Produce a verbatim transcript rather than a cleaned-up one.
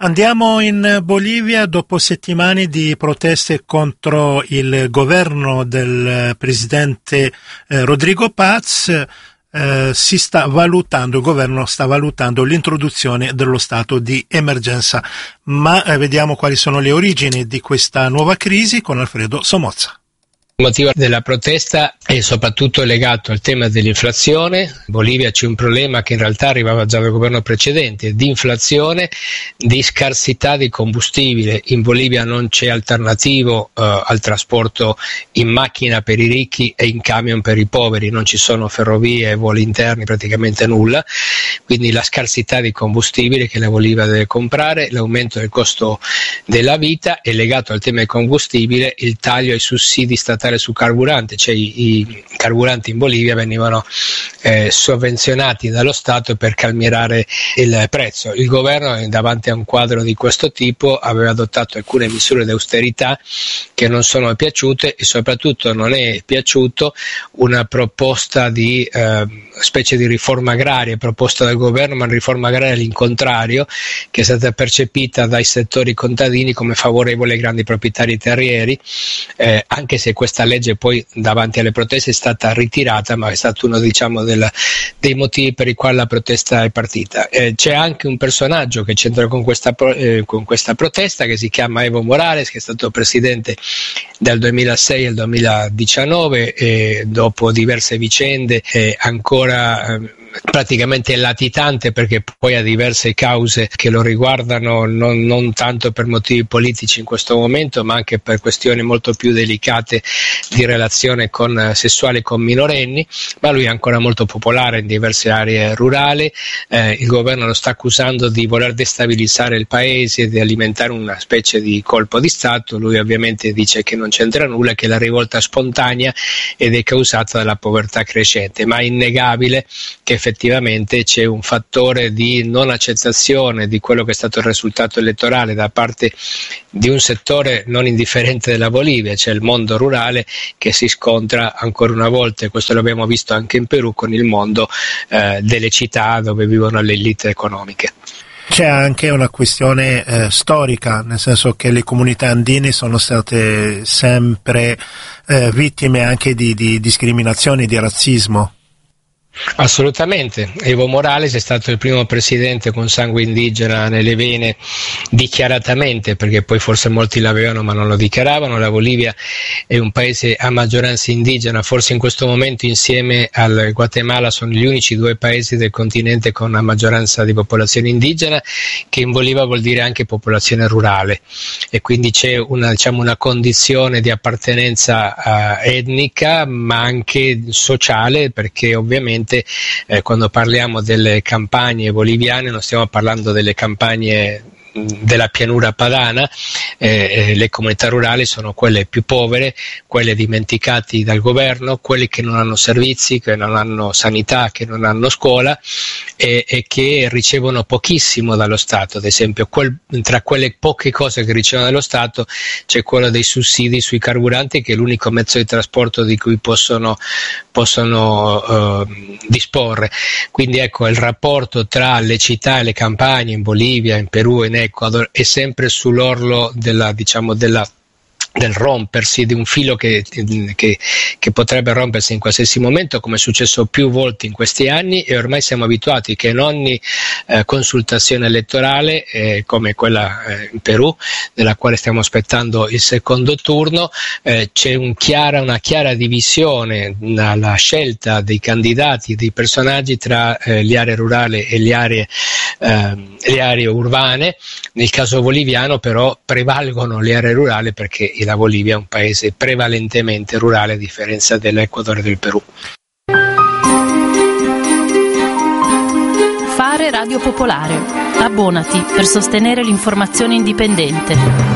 Andiamo in Bolivia. Dopo settimane di proteste contro il governo del presidente eh, Rodrigo Paz, eh, si sta valutando, il governo sta valutando l'introduzione dello stato di emergenza. Ma eh, vediamo quali sono le origini di questa nuova crisi con Alfredo Somozza. Il motivo della protesta è soprattutto legato al tema dell'inflazione. In Bolivia c'è un problema che in realtà arrivava già dal governo precedente, di inflazione, di scarsità di combustibile. In Bolivia non c'è alternativo eh, al trasporto in macchina per i ricchi e in camion per i poveri, non ci sono ferrovie e voli interni, praticamente nulla. Quindi la scarsità di combustibile che la Bolivia deve comprare, l'aumento del costo della vita è legato al tema del combustibile, il taglio ai sussidi statali su carburante, cioè i, i carburanti in Bolivia venivano eh, sovvenzionati dallo Stato per calmierare il prezzo. Il governo, davanti a un quadro di questo tipo, aveva adottato alcune misure di austerità che non sono piaciute, e soprattutto non è piaciuto una proposta di eh, specie di riforma agraria proposta dal governo, ma una riforma agraria all'incontrario, che è stata percepita dai settori contadini come favorevole ai grandi proprietari terrieri, eh, anche se questa legge poi davanti alle proteste è stata ritirata, ma è stato uno diciamo del, dei motivi per i quali la protesta è partita. Eh, c'è anche un personaggio che c'entra con questa, eh, con questa protesta, che si chiama Evo Morales, che è stato presidente dal duemilasei al duemiladiciannove, e dopo diverse vicende eh, ancora eh, praticamente latitante, perché poi ha diverse cause che lo riguardano, non, non tanto per motivi politici in questo momento, ma anche per questioni molto più delicate di relazione con, sessuale con minorenni, ma lui è ancora molto popolare in diverse aree rurali. Eh, il governo lo sta accusando di voler destabilizzare il paese e di alimentare una specie di colpo di Stato. Lui ovviamente dice che non c'entra nulla, che è la rivolta spontanea ed è causata dalla povertà crescente, ma è innegabile che effettivamente c'è un fattore di non accettazione di quello che è stato il risultato elettorale da parte di un settore non indifferente della Bolivia, cioè il mondo rurale, che si scontra ancora una volta, e questo l'abbiamo visto anche in Perù, con il mondo eh, delle città dove vivono le elite economiche. C'è anche una questione eh, storica, nel senso che le comunità andine sono state sempre eh, vittime anche di, di discriminazione e di razzismo. Assolutamente. Evo Morales è stato il primo presidente con sangue indigena nelle vene, dichiaratamente, perché poi forse molti l'avevano ma non lo dichiaravano. La Bolivia è un paese a maggioranza indigena, forse in questo momento insieme al Guatemala sono gli unici due paesi del continente con una maggioranza di popolazione indigena, che in Bolivia vuol dire anche popolazione rurale, e quindi c'è una, diciamo, una condizione di appartenenza uh, etnica ma anche sociale, perché ovviamente Eh, quando parliamo delle campagne boliviane non stiamo parlando delle campagne della pianura padana. Eh, le comunità rurali sono quelle più povere, quelle dimenticate dal governo, quelle che non hanno servizi, che non hanno sanità, che non hanno scuola, e, e che ricevono pochissimo dallo Stato. Ad esempio, quel, tra quelle poche cose che ricevono dallo Stato c'è quello dei sussidi sui carburanti, che è l'unico mezzo di trasporto di cui possono, possono eh, disporre. Quindi ecco, il rapporto tra le città e le campagne in Bolivia, in Perù e in Ecuador è sempre sull'orlo della, diciamo, della del rompersi, di un filo che, che, che potrebbe rompersi in qualsiasi momento, come è successo più volte in questi anni, e ormai siamo abituati che in ogni eh, consultazione elettorale, eh, come quella eh, in Perù, nella quale stiamo aspettando il secondo turno, eh, c'è un chiara, una chiara divisione nella scelta dei candidati, dei personaggi tra eh, le aree rurali e le aree, eh, le aree urbane. Nel caso boliviano però prevalgono le aree rurali, perché la Bolivia è un paese prevalentemente rurale, a differenza dell'Ecuador e del Perù. Fare Radio Popolare. Abbonati per sostenere l'informazione indipendente.